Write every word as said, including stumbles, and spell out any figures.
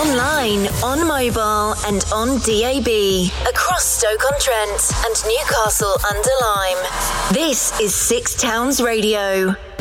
Online, on mobile and on D A B. Across Stoke-on-Trent and Newcastle under Lyme. This is Six Towns Radio.